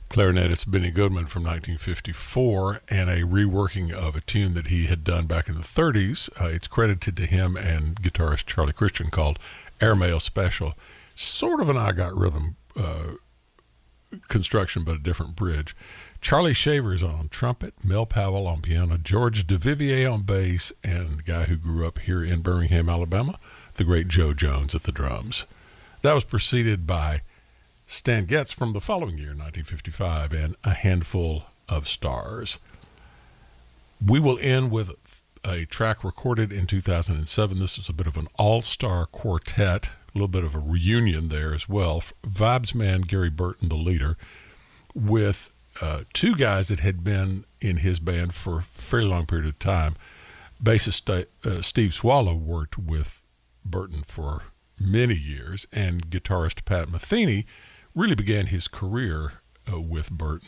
Clarinetist Benny Goodman from 1954, and a reworking of a tune that he had done back in the 30s. It's credited to him and guitarist Charlie Christian, called Airmail Special. Sort of an I Got Rhythm construction, but a different bridge. Charlie Shavers on trumpet, Mel Powell on piano, George DeVivier on bass, and the guy who grew up here in Birmingham, Alabama, the great Joe Jones at the drums. That was preceded by Stan Getz from the following year, 1955, and A Handful of Stars. We will end with a track recorded in 2007. This is a bit of an all-star quartet, a little bit of a reunion there as well. Vibes man Gary Burton, the leader, with two guys that had been in his band for a fairly long period of time. Bassist Steve Swallow worked with Burton for many years, and guitarist Pat Metheny really began his career with Burton